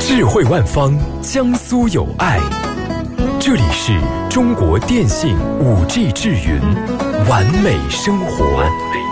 智慧万方，江苏有爱。这里是中国电信5G 智云，完美生活。